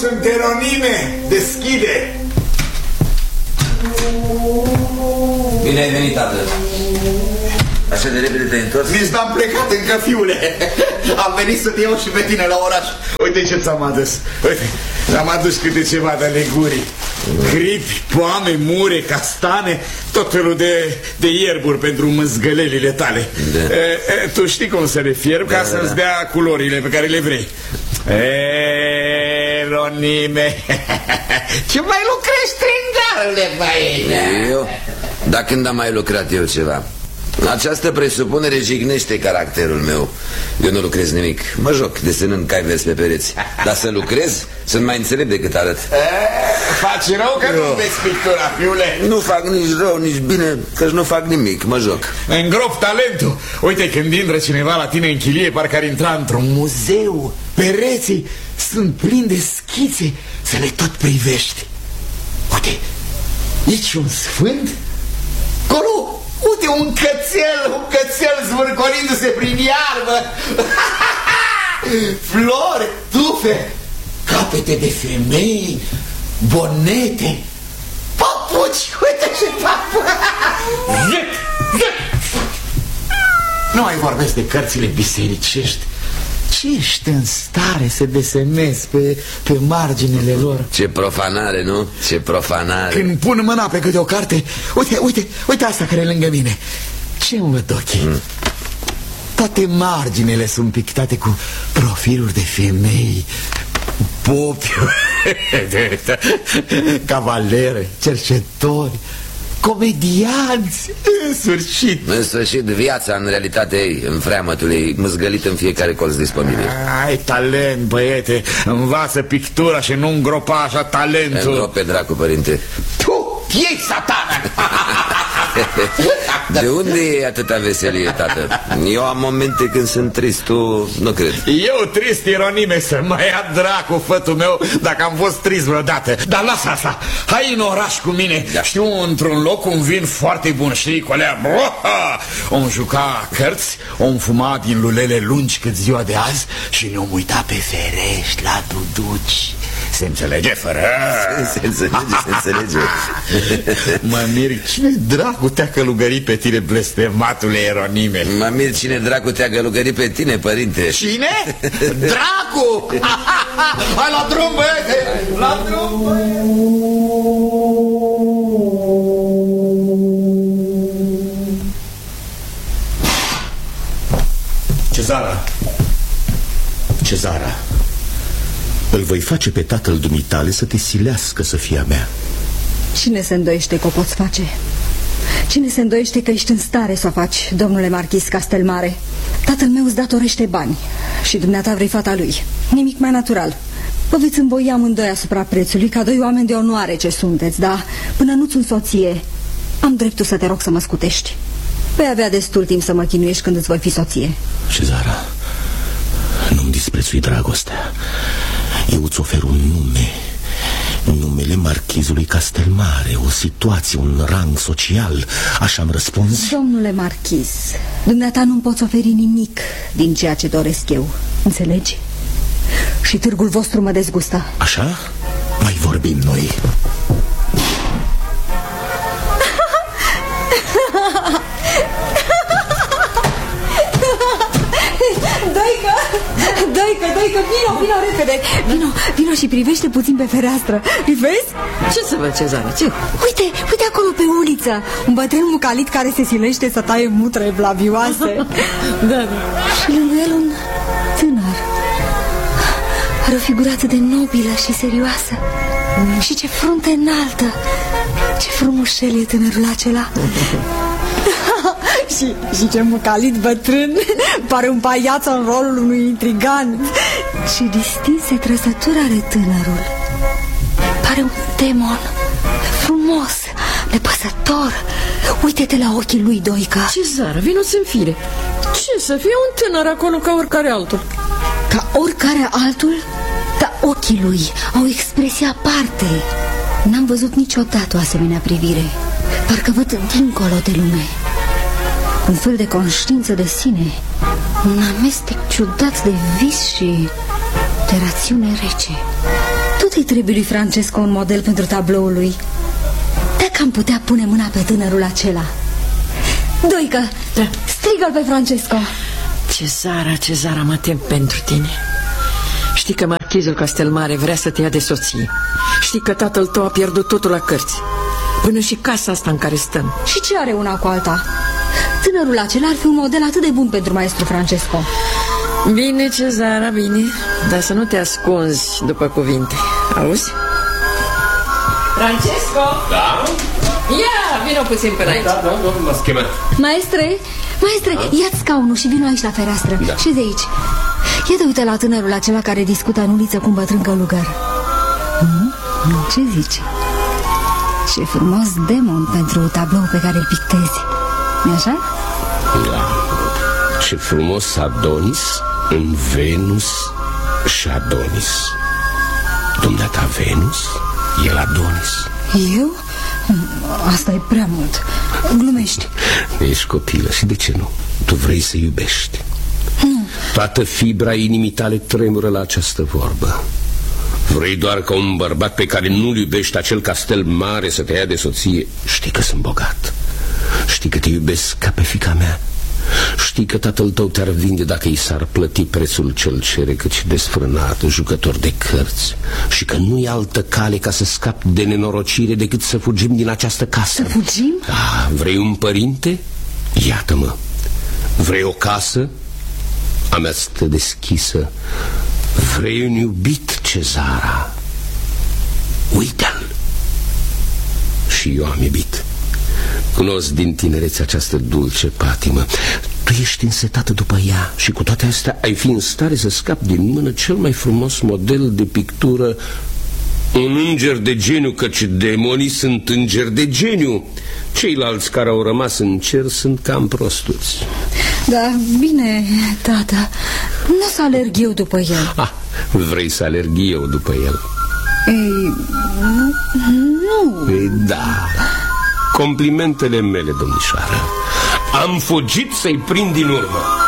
sunt, Ieronime! Deschide! Bine ai venit, tată. Așa de repede te-ai întors? Nici n-am plecat încă, fiule. Am venit să te iau și pe tine la oraș. Uite ce ți-am adus. Uite, am adus câte ceva de legurii. Gripi, poame, mure, castane, tot felul de ierburi pentru mâzgălelile tale. Da. Tu știi cum să le fierb, ca să-ți dea culorile pe care le vrei. Ieronime, ce mai lucrezi, stringarule, băi? Eu? Dar când am mai lucrat eu ceva? Această presupunere jignește caracterul meu. Eu nu lucrez nimic. Mă joc desenând cai verzi pe pereți. Dar să lucrez, sunt mai înțelept decât arăt. Faci rău că nu vezi pictura, fiule? Nu fac nici rău, nici bine, căci nu fac nimic, mă joc. Îngrop talentul. Uite, când intră cineva la tine în chilie, parcă ar intra într-un muzeu. Pereții sunt plini de schițe, să le tot privești. Uite, aici un sfânt, acolo, uite, un cățel zvârcolindu-se prin iarbă. Flori, tufe, capete de femei, bonete, papuci, uite și papuci. Nu mai vorbesc de cărțile bisericești. Ce ești în stare să desenezi pe marginile lor? Ce profanare, nu? Ce profanare. Când pun mâna pe câte o carte, uite asta care e lângă mine. Ce-mi văd ochii? Toate marginile sunt pictate cu profiluri de femei, popi, cavalere, cercetori, comedianți. În sfârșit, viața în realitate ei, în freamătul ei, măzgălit în fiecare colț disponibil. Ai talent, băiete. Învață pictura și nu îngropa așa talentul. Îngrop pe dracu, părinte. Tu, ei satana. De unde e atâta veselie, tată? Eu am momente când sunt trist, tu nu cred. Eu trist, Ieronime, să mă ia dracu, fătul meu, dacă am fost trist vreodată. Dar lasă asta, hai în oraș cu mine. Da. Știu într-un loc un vin foarte bun, știi, colea. Om juca cărți, om fuma din lulele lungi cât ziua de azi și ne-om uita pe ferești la duduci. Se înțelege fără? Se înțelege. Mă mir, cine dracu te-a călugărit pe tine, blestematule Ieronime? Mă mir, cine dracu te-a călugărit pe tine, părinte? Cine? Dracu! Hai la drum, băiete! La drum, băiete! Cezara, îl voi face pe tatăl dumitale să te silească să fie a mea. Cine se îndoiește că o poți face? Cine se îndoiește că ești în stare să o faci, domnule marchis Castelmare? Tatăl meu îți datorește bani și dumneata vrei fata lui. Nimic mai natural. Vă veți îmboi amândoi asupra prețului ca doi oameni de onoare ce sunteți, dar până nu-ți însoție, am dreptul să te rog să mă scutești. Vei avea destul timp să mă chinuiești când îți voi fi soție. Cezara, nu-mi disprețui dragostea. Eu îți ofer un nume, numele marchizului Castelmare, o situație, un rang social. Așa-mi răspunzi? Domnule marchiz, dumneata nu-mi poți oferi nimic din ceea ce doresc eu, înțelegi? Și târgul vostru mă dezgustă. Așa? Mai vorbim noi. Doică, vino repede. Vino și privește puțin pe fereastră. Îi vezi? Ce să văd, Cezara, ce? Uite acolo pe uliță, un bătrân mucalit care se silește să taie mutre blavioase. Da. Și lângă el un tânăr. Are o figurață de nobilă și serioasă. Și ce frunte înaltă. Ce frumușel e tânărul acela. Și ce mucalit bătrân. Pare un paiaț în rolul unui intrigant. Și distinse trăsături are tânărul. Pare un demon. Frumos, nepăsător. Uite-te la ochii lui, Doica. Cezara, vino-ți în fire. Ce să fie un tânăr acolo ca oricare altul? Ca oricare altul? Dar ochii lui au o expresie aparte. N-am văzut niciodată o asemenea privire. Parcă văd dincolo de lume. Un fel de conștiință de sine. Un amestec ciudat de vis și de rațiune rece. Tot tot îi trebuie lui Francesco un model pentru tabloul lui. Dacă am putea pune mâna pe tânărul acela. Doică, da. strigă-l pe Francesco. Cezara, mă tem pentru tine. Știi că marchizul Castelmare vrea să te ia de soție. Știi că tatăl tău a pierdut totul la cărți, până și casa asta în care stăm. Și ce are una cu alta? Tânărul acela ar fi un model atât de bun pentru maestru Francesco. Bine, Cezara, bine, dar să nu te ascunzi după cuvinte. Auzi? Francesco? Da? Ia, vină puțin până aici. Da, m-a schemat. Maestre, ia-ți scaunul și vino aici la fereastră. Da. Și de aici. Ia de uite la tânărul acela care discută în uliță cu un bătrân călugăr. Ce zici? Ce frumos demon pentru tablou pe care îl pictezi. Nu-i așa? Da. Ce frumos Adonis în Venus și Adonis. Dumneata Venus, el Adonis. Eu? Asta e prea mult. Glumești. Ești copilă și de ce nu? Tu vrei să iubești. Toată fibra inimii tale tremură la această vorbă. Vrei doar ca un bărbat pe care nu-l iubești, acel Castelmare, să te ia de soție. Știi că sunt bogat. Știi că te iubesc ca pe fiica mea. Știi că tatăl tău te-ar vinde dacă i s-ar plăti prețul cel cere, cât și desfrânat, jucător de cărți. Și că nu e altă cale ca să scapi de nenorocire decât să fugim din această casă. Să fugim? Da, vrei un părinte? Iată-mă. Vrei o casă? A mea stă deschisă. Vrei un iubit, Cezara? Uite-l. Și eu am iubit. Cunosc din tinerețe această dulce patimă. Tu ești însetată după ea și cu toate astea ai fi în stare să scapi din mână cel mai frumos model de pictură, un înger de geniu, căci demonii sunt îngeri de geniu. Ceilalți care au rămas în cer sunt cam prostuți. Da, bine, tată. Nu o să alerg eu după el. Vrei să alerg eu după el? Ei, nu. Ei, da. Complimentele mele, domnișoară. Am fugit să-i prind din urmă.